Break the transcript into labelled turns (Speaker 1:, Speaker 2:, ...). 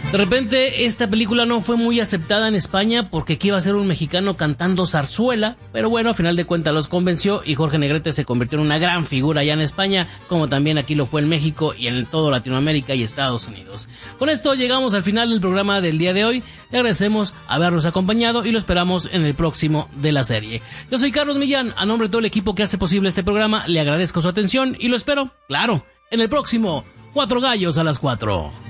Speaker 1: De repente esta película no fue muy aceptada en España porque aquí iba a ser un mexicano cantando zarzuela, pero bueno, a final de cuentas los convenció y Jorge Negrete se convirtió en una gran figura allá en España, como también aquí lo fue en México y en todo Latinoamérica y Estados Unidos. Con esto llegamos al final del programa del día de hoy. Le agradecemos habernos acompañado y lo esperamos en el próximo de la serie. Yo soy Carlos Millán, a nombre de todo el equipo que hace posible este programa, le agradezco su atención y lo espero, claro, en el próximo Cuatro Gallos a las 4.